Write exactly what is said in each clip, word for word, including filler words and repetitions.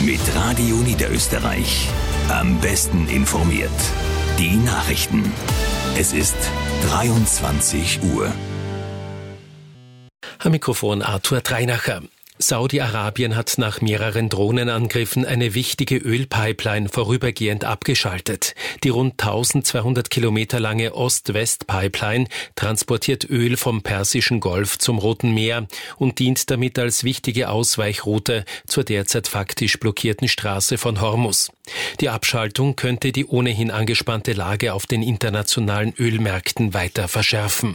Mit Radio Niederösterreich. Am besten informiert. Die Nachrichten. Es ist dreiundzwanzig Uhr. Am Mikrofon Arthur Dreinacher. Saudi-Arabien hat nach mehreren Drohnenangriffen eine wichtige Ölpipeline vorübergehend abgeschaltet. Die rund eintausendzweihundert Kilometer lange Ost-West-Pipeline transportiert Öl vom Persischen Golf zum Roten Meer und dient damit als wichtige Ausweichroute zur derzeit faktisch blockierten Straße von Hormuz. Die Abschaltung könnte die ohnehin angespannte Lage auf den internationalen Ölmärkten weiter verschärfen.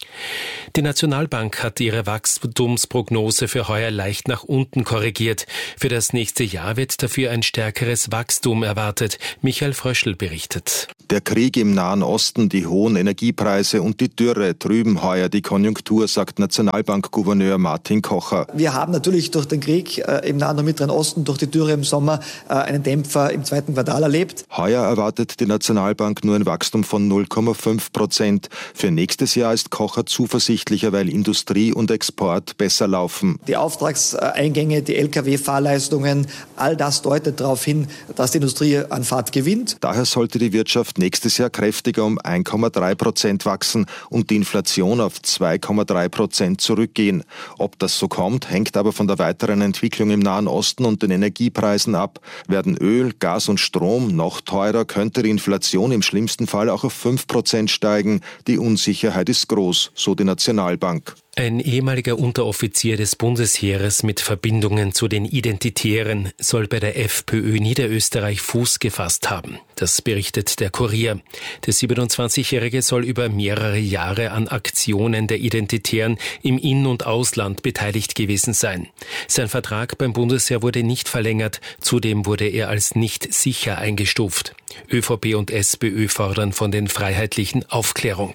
Die Nationalbank hat ihre Wachstumsprognose für heuer leicht nach unten korrigiert. Für das nächste Jahr wird dafür ein stärkeres Wachstum erwartet. Michael Fröschl berichtet. Der Krieg im Nahen Osten, die hohen Energiepreise und die Dürre trüben heuer die Konjunktur, sagt Nationalbankgouverneur Martin Kocher. Wir haben natürlich durch den Krieg äh, im Nahen und Mittleren Osten, durch die Dürre im Sommer, äh, einen Dämpfer im zweiten Quartal erlebt. Heuer erwartet die Nationalbank nur ein Wachstum von null Komma fünf Prozent. Für nächstes Jahr ist Kocher zuversichtlicher, weil Industrie und Export besser laufen. Die Auftragseingänge, die L K W-Fahrleistungen, all das deutet darauf hin, dass die Industrie an Fahrt gewinnt. Daher sollte die Wirtschaft nächstes Jahr kräftiger um eins Komma drei Prozent wachsen und die Inflation auf zwei Komma drei Prozent zurückgehen. Ob das so kommt, hängt aber von der weiteren Entwicklung im Nahen Osten und den Energiepreisen ab. Werden Öl, Gas und Strom noch teurer, könnte die Inflation im schlimmsten Fall auch auf fünf Prozent steigen. Die Unsicherheit ist groß, so die Nationalbank. Ein ehemaliger Unteroffizier des Bundesheeres mit Verbindungen zu den Identitären soll bei der FPÖ Niederösterreich Fuß gefasst haben. Das berichtet der Kurier. Der siebenundzwanzigjährige soll über mehrere Jahre an Aktionen der Identitären im In- und Ausland beteiligt gewesen sein. Sein Vertrag beim Bundesheer wurde nicht verlängert, zudem wurde er als nicht sicher eingestuft. ÖVP und SPÖ fordern von den Freiheitlichen Aufklärung.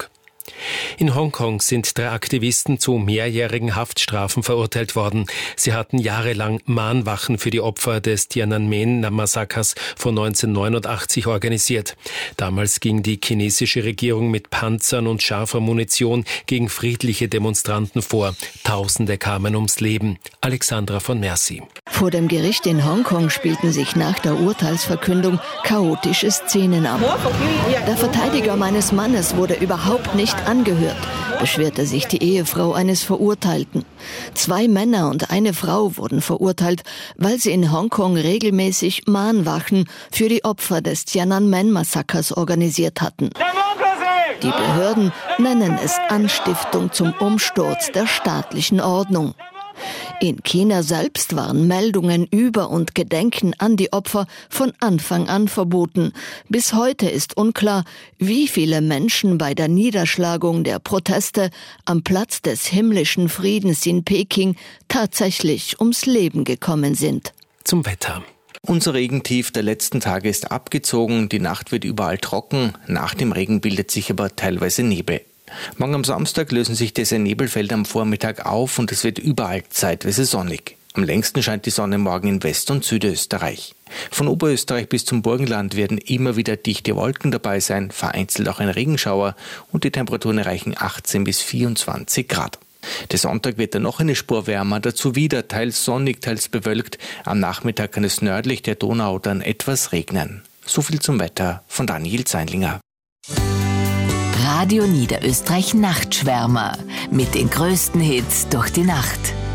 In Hongkong sind drei Aktivisten zu mehrjährigen Haftstrafen verurteilt worden. Sie hatten jahrelang Mahnwachen für die Opfer des Tiananmen-Massakers von neunzehnhundertneunundachtzig organisiert. Damals ging die chinesische Regierung mit Panzern und scharfer Munition gegen friedliche Demonstranten vor. Tausende kamen ums Leben. Alexandra von Mercy. Vor dem Gericht in Hongkong spielten sich nach der Urteilsverkündung chaotische Szenen ab. Der Verteidiger meines Mannes wurde überhaupt nicht angehört, beschwerte sich die Ehefrau eines Verurteilten. Zwei Männer und eine Frau wurden verurteilt, weil sie in Hongkong regelmäßig Mahnwachen für die Opfer des Tiananmen-Massakers organisiert hatten. Die Behörden nennen es Anstiftung zum Umsturz der staatlichen Ordnung. In China selbst waren Meldungen über und Gedenken an die Opfer von Anfang an verboten. Bis heute ist unklar, wie viele Menschen bei der Niederschlagung der Proteste am Platz des himmlischen Friedens in Peking tatsächlich ums Leben gekommen sind. Zum Wetter. Unser Regentief der letzten Tage ist abgezogen, die Nacht wird überall trocken, nach dem Regen bildet sich aber teilweise Nebel. Morgen am Samstag lösen sich diese Nebelfelder am Vormittag auf und es wird überall zeitweise sonnig. Am längsten scheint die Sonne morgen in West- und Südösterreich. Von Oberösterreich bis zum Burgenland werden immer wieder dichte Wolken dabei sein, vereinzelt auch ein Regenschauer und die Temperaturen erreichen achtzehn bis vierundzwanzig Grad. Der Sonntag wird dann noch eine Spur wärmer, dazu wieder teils sonnig, teils bewölkt. Am Nachmittag kann es nördlich der Donau dann etwas regnen. So viel zum Wetter von Daniel Zeinlinger. Radio Niederösterreich Nachtschwärmer mit den größten Hits durch die Nacht.